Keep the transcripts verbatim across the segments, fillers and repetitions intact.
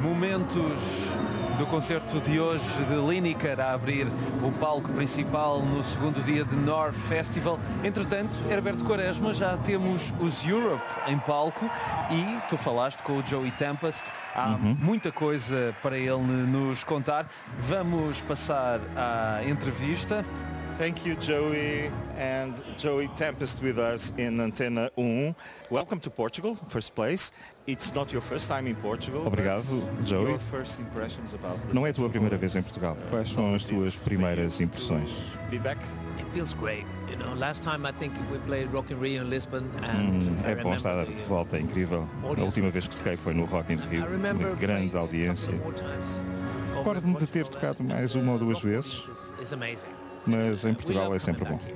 Momentos do concerto de hoje de Lineker a abrir o palco principal no segundo dia de North Festival. Entretanto, Herberto Quaresma, já temos os Europe em palco e tu falaste com o Joey Tempest. Há uhum. muita coisa para ele nos contar. Vamos passar à entrevista. Thank you, Joey, and Joey Tempest with us in Antena um. Welcome to Portugal, first place. It's not your first time in Portugal. Obrigado, Joey. Your first impressions about the Não é a tua primeira vez em Portugal. Quais são as tuas primeiras impressões? Be back. It feels great. You know, last time I think we played Rock in Rio in Lisbon and hum, é bom estar de volta, é incrível. A última vez que toquei foi no Rock in Rio, uma grande audiência. Recordo-me de ter tocado mais uma ou duas vezes. Mas em Portugal é sempre bom.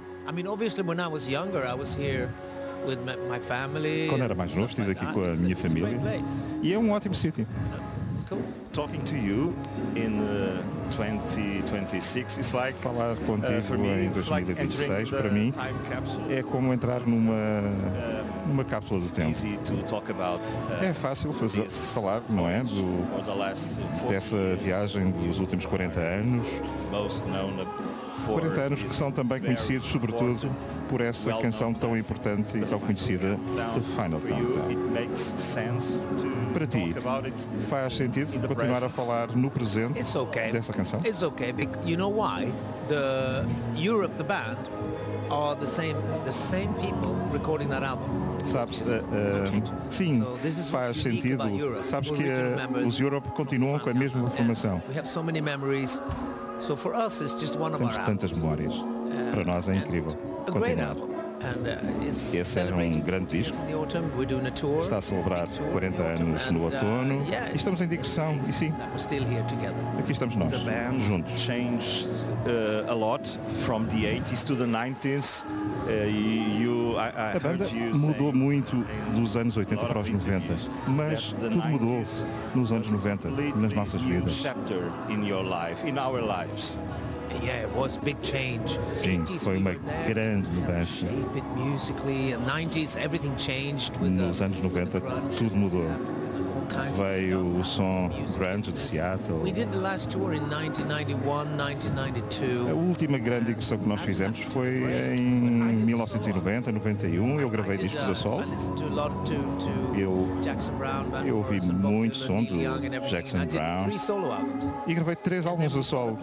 Quando era mais novo estive aqui com a minha família e é um ótimo sítio. Talking to you in uh, twenty twenty-six is like falar contigo uh, em dois mil e vinte e seis para mim é como entrar numa numa cápsula do tempo. É fácil fazer, falar, não é, do, dessa viagem dos últimos quarenta anos. quarenta anos que são também conhecidos sobretudo por essa canção tão importante e tão conhecida, The Final Countdown. Para ti, faz sentido continuar a falar no presente dessa canção? It's okay, because you know why? The Europe, the band, are the same, the same people recording that album. Sabes, uh, uh, sim, faz sentido. Sabes que uh, os Europe continuam com a mesma formação. Temos tantas memórias. Para nós é incrível continuar. Esse era um grande disco. Está a celebrar quarenta anos no outono e estamos em digressão. E sim, aqui estamos nós, juntos. Changed uh, a lot from the eighties to the nineties. Uh, you, I, I a banda mudou muito dos anos oitenta para os noventa, mas tudo mudou nos anos noventa, nas nossas vidas. Sim, foi uma grande mudança. Nos anos noventa tudo mudou. Veio o som grunge de Seattle. A última grande digressão que nós fizemos foi em mil novecentos e noventa, noventa e um. Eu gravei discos a solo. Eu, eu ouvi muito som do Jackson Browne e gravei três álbuns a solo.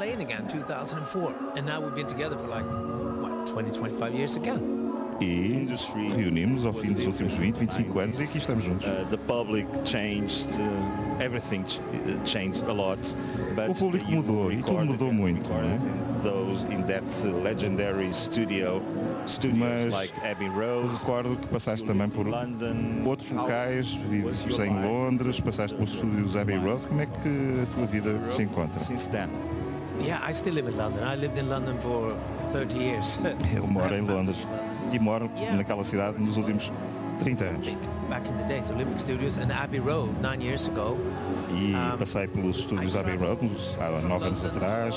E reunimos ao fim dos últimos vinte, vinte e cinco anos e aqui estamos juntos. Uh, the public changed, uh, everything changed a lot. But o público mudou e tudo mudou muito, não é? Those in that legendary studio, studios like Abbey Road. Recordo que passaste também por London, outros locais, vives em Londres, passaste pelos estúdios Abbey Road. Como é que a tua vida se encontra? Since then. Yeah, I still live in London. I lived in London for thirty years. Eu moro em Londres e moro naquela cidade nos últimos trinta anos. Back in the days, Olympic Studios and Abbey Road nine years ago. E passei pelos estúdios Abbey Road há nove anos atrás.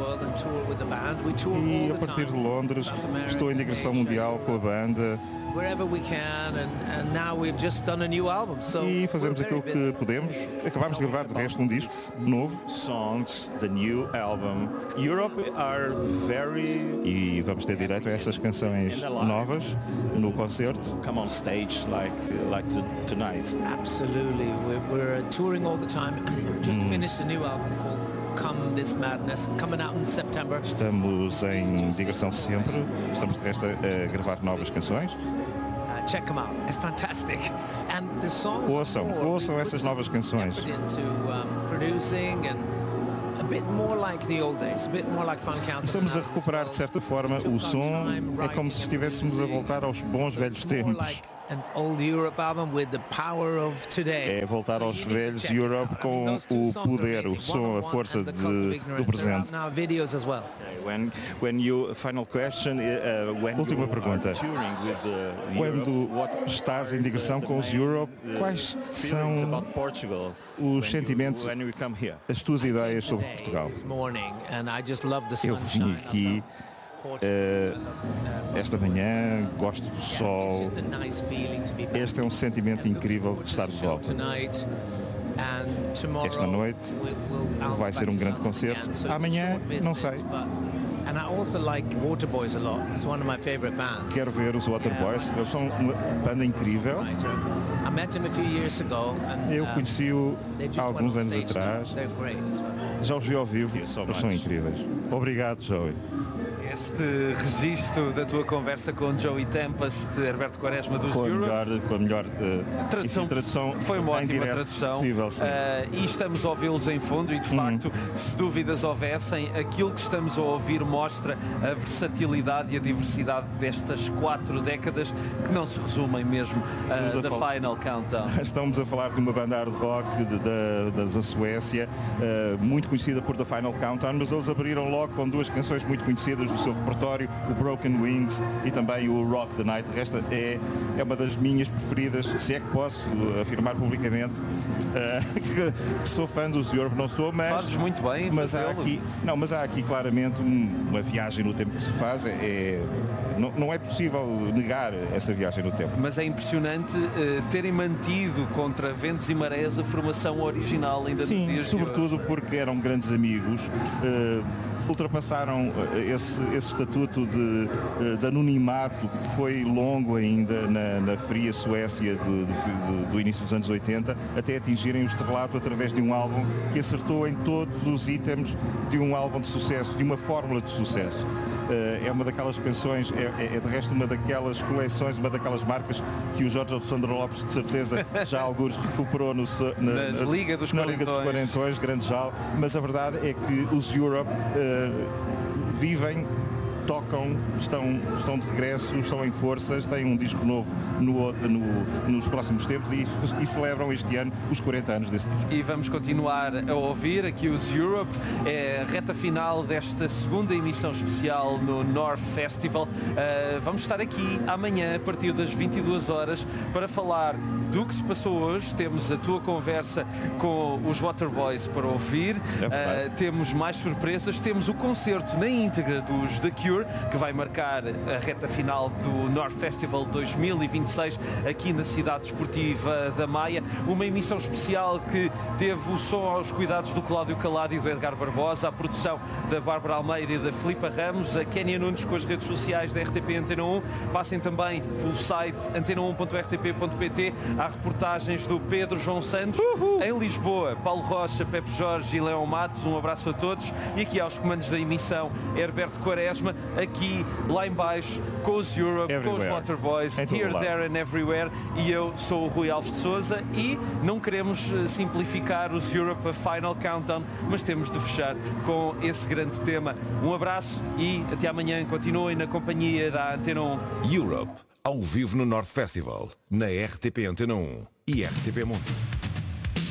E a partir de Londres estou em digressão mundial com a banda. E fazemos aquilo que podemos. Acabámos de gravar de resto um disco novo. Songs, the new album. Europe are very. E vamos ter direito a essas canções novas no concerto. Come on stage like like tonight. Absolutely, we're, we're touring all the time. We just finished a new album called Come This Madness, coming out in September. Estamos em digressão sempre. Estamos de resto a gravar novas canções. Check them out. It's fantastic. And the songs ouçam, ouçam essas novas canções. Estamos a recuperar de certa forma o som. É como se estivéssemos a voltar aos bons velhos tempos. É voltar aos velhos Europe com o poder, o som, a força de, do presente. Última pergunta. Quando estás em digressão com os Europe, quais são os sentimentos, as tuas ideias sobre Portugal? Eu vim aqui Uh, esta manhã, gosto do sol. Este é um sentimento incrível de estar de volta. Esta noite vai ser um grande concerto. Amanhã, não sei. Quero ver os Waterboys. Eles são uma banda incrível. Eu conheci-o há alguns anos atrás. Já os vi ao vivo. Eles são incríveis. Obrigado, Joey. Este registro da tua conversa com Joey Tempest, Herberto Quaresma dos com a Europe. melhor, com a melhor uh, tradução, tradução foi uma ótima direto tradução possível, sim. Uh, e estamos a ouvi-los em fundo e de facto, hum. se dúvidas houvessem, aquilo que estamos a ouvir mostra a versatilidade e a diversidade destas quatro décadas que não se resumem mesmo uh, da falar... Final Countdown. Estamos a falar de uma banda hard rock de, de, da Suécia, uh, muito conhecida por The Final Countdown, mas eles abriram logo com duas canções muito conhecidas do seu repertório, o Broken Wings e também o Rock the Night. Esta é, é uma das minhas preferidas, se é que posso afirmar publicamente uh, que, que sou fã dos Europe, não sou, mas fazes muito bem, mas há aqui, não, mas há aqui claramente um, uma viagem no tempo que se faz, é, é não, não é possível negar essa viagem no tempo. Mas é impressionante uh, terem mantido contra ventos e marés a formação original ainda Sim, nos dias sobretudo de hoje. Porque eram grandes amigos. Uh, ultrapassaram esse, esse estatuto de, de anonimato que foi longo ainda na, na fria Suécia do, do, do início dos anos oitenta, até atingirem o estrelato através de um álbum que acertou em todos os itens de um álbum de sucesso, de uma fórmula de sucesso. É uma daquelas canções, é, é de resto uma daquelas coleções, uma daquelas marcas que o Jorge Alessandro Lopes de certeza já alguns recuperou no, na, na, Liga dos, na Liga dos Quarentões, grande já, mas a verdade é que os Europe uh, vivem, tocam, estão, estão de regresso, estão em forças, têm um disco novo no, no, nos próximos tempos e, e celebram este ano os quarenta anos desse disco. E vamos continuar a ouvir aqui os Europe, é a reta final desta segunda emissão especial no North Festival. Uh, vamos estar aqui amanhã a partir das vinte e duas horas para falar do que se passou hoje. Temos a tua conversa com os Waterboys para ouvir, é uh, temos mais surpresas, temos o concerto na íntegra dos The Cure, que vai marcar a reta final do North Festival dois mil e vinte e seis aqui na cidade desportiva da Maia, uma emissão especial que teve o som aos cuidados do Cláudio Calado e do Edgar Barbosa, a produção da Bárbara Almeida e da Filipa Ramos, a Kénia Nunes com as redes sociais da R T P Antena um. Passem também pelo site antena um ponto r t p ponto p t. Há reportagens do Pedro João Santos. Uhul. Em Lisboa, Paulo Rocha, Pepe Jorge e Leão Matos. Um abraço a todos. E aqui aos comandos da emissão, Herberto Quaresma, aqui lá em baixo com os Europe, everywhere. Com os Waterboys, Here, lado. There and Everywhere. E eu sou o Rui Alves de Sousa e não queremos simplificar os Europe a Final Countdown, mas temos de fechar com esse grande tema. Um abraço e até amanhã. Continuem na companhia da Antena um. Europe, ao vivo no North Festival, na R T P Antena um e R T P Mundo.